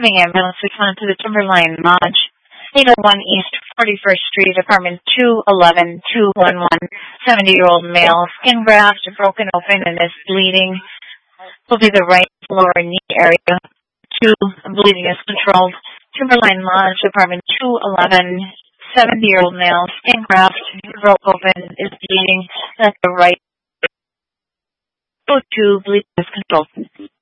Incoming ambulance responded to the Timberline Lodge, 801 East 41st Street, apartment 211, 211, 70-year-old male, skin graft, broken open and is bleeding. Will be the right lower knee area. 2, bleeding is controlled. Timberline Lodge, apartment 211, 70-year-old male, skin graft, broke open, is bleeding. That's the right. 2, bleeding is controlled.